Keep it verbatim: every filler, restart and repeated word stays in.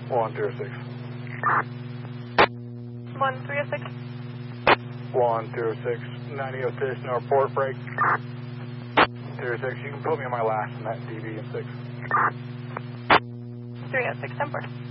one zero six. one three oh six. one zero six. ninety oh six, no report, break. zero six, you can put me on my last in that D V in six. three oh six, ten four.